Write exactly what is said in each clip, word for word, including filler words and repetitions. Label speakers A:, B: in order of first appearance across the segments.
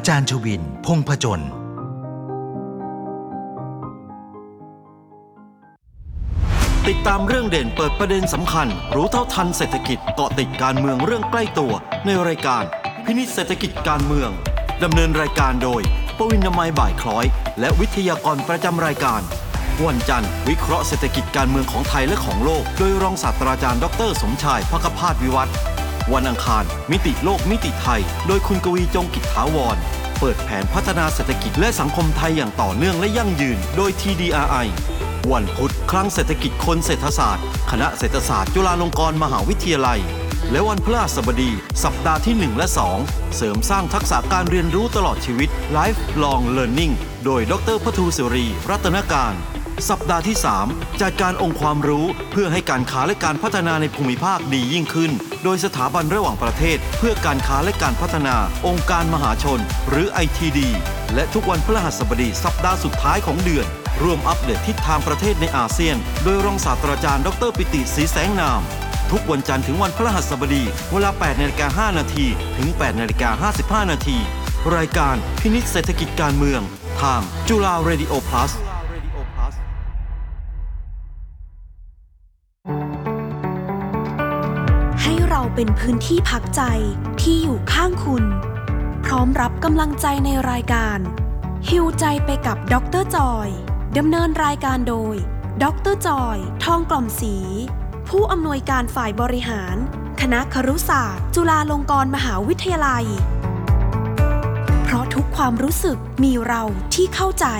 A: จารย์ชวินพงษ์ผจญ
B: ติดตามเรื่องเด่นเปิดประเด็นสำคัญรู้เท่าทันเศรษฐกิจเกาะติดการเมืองเรื่องใกล้ตัวในรายการพินิจเศรษฐกิจการเมืองดำเนินรายการโดยปวินามัยบ่ายคล้อยและวิทยากรประจำรายการวันจันทร์วิเคราะห์เศรษฐกิจการเมืองของไทยและของโลกโดยรองศาสตราจารย์ดรสมชายภคพาสวิวัฒน์วันอังคารมิติโลกมิติไทยโดยคุณกวีจงกิจถาวรเปิดแผนพัฒนาเศรษฐกิจและสังคมไทยอย่างต่อเนื่องและยั่งยืนโดย ที ดี อาร์ ไอ วันพุธคลังเศรษฐกิจคนเศรษฐศาสตร์คณะเศรษฐศาสตร์จุฬาลงกรณ์มหาวิทยาลัยและวันพฤหัสบดีสัปดาห์ที่หนึ่งและสองเสริมสร้างทักษะการเรียนรู้ตลอดชีวิต Lifelong Learning โดยดร.พทูศิรีรัตนการสัปดาห์ที่สามจัดการองค์ความรู้เพื่อให้การค้าและการพัฒนาในภูมิภาคดียิ่งขึ้นโดยสถาบันระหว่างประเทศเพื่อการค้าและการพัฒนาองค์การมหาชนหรือ ไอ ที ดี และทุกวันพฤหัสบดีสัปดาห์สุดท้ายของเดือนร่วมอัปเดตทิศทางประเทศในอาเซียนโดยรองศาสตราจารย์ดรปิติศรีแสงนามทุกวันจันทร์ถึงวันพฤหัสบดีเวลา แปดนาฬิกาห้านาที ถึง แปดนาฬิกาห้าสิบห้านาทีรายการพินิจเศรษฐกิจการเมืองทางจุฬา Radio Plus
C: ให้เราเป็นพื้นที่พักใจที่อยู่ข้างคุณพร้อมรับกำลังใจในรายการฮีลใจไปกับดร.จอยดำเนินรายการโดยดร.จอยทองกล่อมศรีผู้อำนวยการฝ่ายบริหารคณะครุศาสตร์จุฬาลงกรณ์มหาวิทยาลัยเพราะทุกความรู้สึกมีเราที่เข้าใจ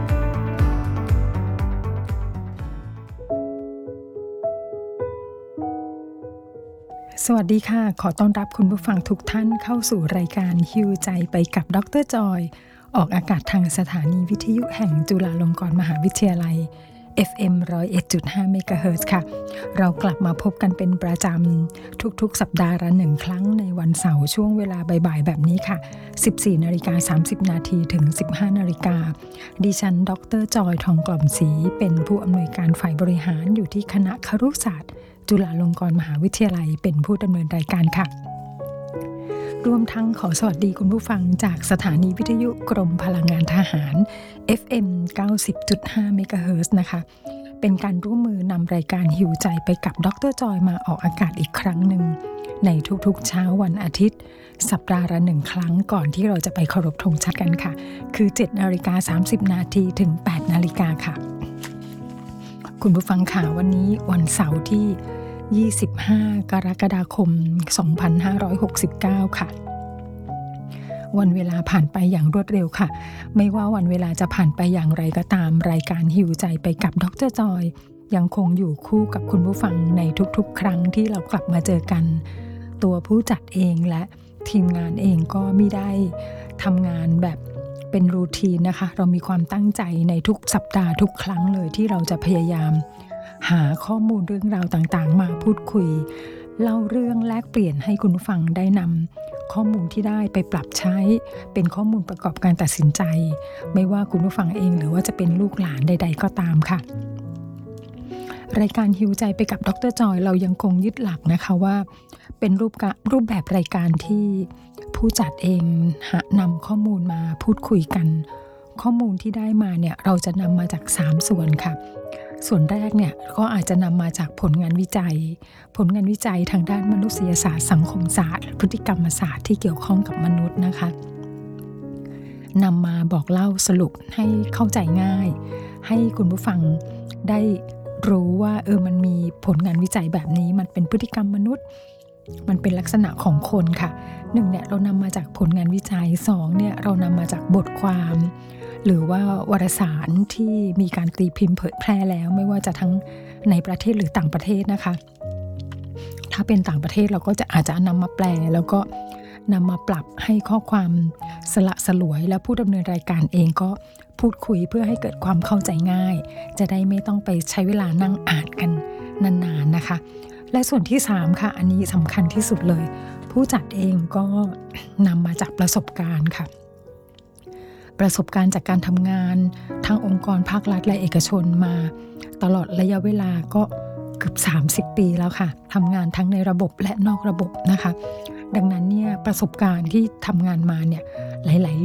D: สวัสดีค่ะขอต้อนรับคุณผู้ฟังทุกท่านเข้าสู่รายการฮีลใจไปกับดร.จอยออกอากาศทางสถานีวิทยุแห่งจุฬาลงกรณ์มหาวิทยาลัย เอฟ เอ็ม หนึ่งร้อยเอ็ดจุดห้า เมกะเฮิรตซ์ค่ะเรากลับมาพบกันเป็นประจำทุกๆสัปดาห์ละหนึ่งครั้งในวันเสาร์ช่วงเวลาบ่ายๆแบบนี้ค่ะ สิบสี่นาฬิกาสามสิบนาทีถึง สิบห้านาฬิกาดิฉันดร.จอยทองกล่อมศรีเป็นผู้อำนวยการฝ่ายบริหารอยู่ที่คณะครุศาสตร์จุฬาลงกรณ์มหาวิทยาลัยเป็นผู้ดำเนินรายการค่ะรวมทั้งขอสวัสดีคุณผู้ฟังจากสถานีวิทยุกรมพลังงานทหาร เอฟ เอ็ม เก้าสิบจุดห้า เมกะเฮิรตซ์นะคะเป็นการร่วมมือนำรายการฮีลใจไปกับดร.จอยมาออกอากาศอีกครั้งหนึ่งในทุกๆเช้าวันอาทิตย์สัปดาห์ละหนึ่งครั้งก่อนที่เราจะไปเคารพธงชาติกันค่ะคือ เจ็ดนาฬิกาสามสิบนาทีถึง แปดนาฬิกาค่ะคุณผู้ฟังค่ะวันนี้วันเสาร์ที่ยี่สิบห้ากรกฎาคมสองพันห้าร้อยหกสิบเก้าค่ะวันเวลาผ่านไปอย่างรวดเร็วค่ะไม่ว่าวันเวลาจะผ่านไปอย่างไรก็ตามรายการฮีลใจไปกับดร.จอยยังคงอยู่คู่กับคุณผู้ฟังในทุกๆครั้งที่เรากลับมาเจอกันตัวผู้จัดเองและทีมงานเองก็ไม่ได้ทำงานแบบเป็นรูทีนนะคะเรามีความตั้งใจในทุกสัปดาห์ทุกครั้งเลยที่เราจะพยายามหาข้อมูลเรื่องราวต่างๆมาพูดคุยเล่าเรื่องแลกเปลี่ยนให้คุณผู้ฟังได้นำข้อมูลที่ได้ไปปรับใช้เป็นข้อมูลประกอบการตัดสินใจไม่ว่าคุณผู้ฟังเองหรือว่าจะเป็นลูกหลานใดๆก็ตามค่ะรายการฮีลใจไปกับดร.จอยเรายังคงยึดหลักนะคะว่าเป็นรูปกะรูปแบบรายการที่ผู้จัดเองหานำข้อมูลมาพูดคุยกันข้อมูลที่ได้มาเนี่ยเราจะนำมาจากสามส่วนค่ะส่วนแรกเนี่ยก็อาจจะนำมาจากผลงานวิจัยผลงานวิจัยทางด้านมนุษยศาสตร์สังคมศาสตร์พฤติกรรมศาสตร์ที่เกี่ยวข้องกับมนุษย์นะคะนำมาบอกเล่าสรุปให้เข้าใจง่ายให้คุณผู้ฟังได้รู้ว่าเออมันมีผลงานวิจัยแบบนี้มันเป็นพฤติกรรมมนุษย์มันเป็นลักษณะของคนค่ะหนึ่งเนี่ยเรานำมาจากผลงานวิจัยสองเนี่ยเรานำมาจากบทความหรือว่าวารสารที่มีการตีพิมพ์เผยแพร่แล้วไม่ว่าจะทั้งในประเทศหรือต่างประเทศนะคะถ้าเป็นต่างประเทศเราก็จะอาจจะนำมาแปลแล้วก็นำมาปรับให้ข้อความสละสลวยและผู้ดำเนินรายการเองก็พูดคุยเพื่อให้เกิดความเข้าใจง่ายจะได้ไม่ต้องไปใช้เวลานั่งอ่านกันนานๆนะคะและส่วนที่สามค่ะอันนี้สำคัญที่สุดเลยผู้จัดเองก็นำมาจากประสบการณ์ค่ะประสบการณ์จากการทำงานทั้งองค์กรภาครัฐและเอกชนมาตลอดระยะเวลาก็เกือบสามสิบปีแล้วค่ะทำงานทั้งในระบบและนอกระบบนะคะดังนั้นเนี่ยประสบการณ์ที่ทำงานมาเนี่ยหลายๆ